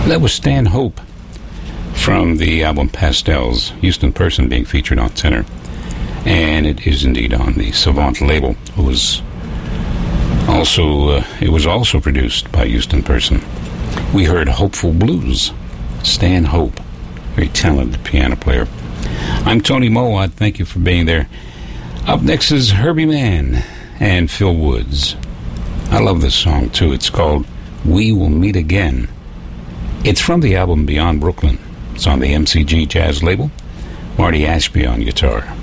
That was Stan Hope from the album Pastels, Houston Person being featured on tenor. And it is indeed on the Savant label. It was also produced by Houston Person. We heard Hopeful Blues, Stan Hope, very talented piano player. I'm Tony Mowat. Thank you for being there. Up next is Herbie Mann and Phil Woods. I love this song, too. It's called We Will Meet Again. It's from the album Beyond Brooklyn. It's on the MCG Jazz label. Marty Ashby on guitar.